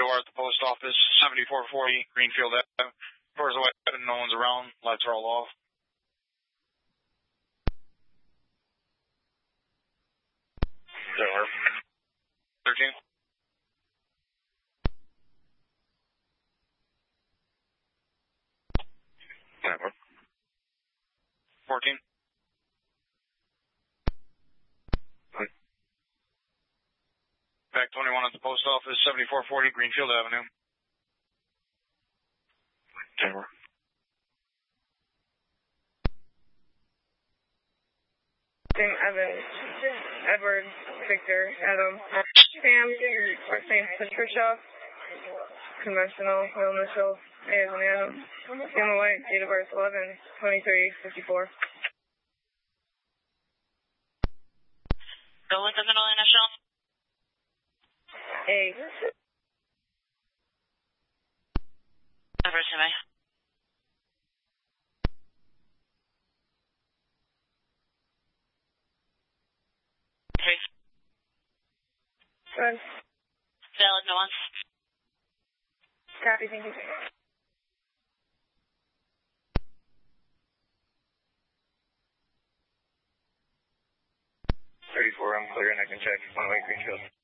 door at the post office, 7440 Greenfield Ave. Doors are wide and no one's around. Lights are all off. Door. 13. Network. 14. Back 21 at the post office, 7440 Greenfield Avenue. Tower. Evans, Edward, Victor, Adam, Sam, St. Patricia, conventional, middle initial, A as in Adam, Gamma White, date of birth 11/23/54. Go with the middle initial. A. Over to me. Okay. Good. Valid nuance. Copy, thank you. 34, I'm clear and I can check 1-way Greenfield.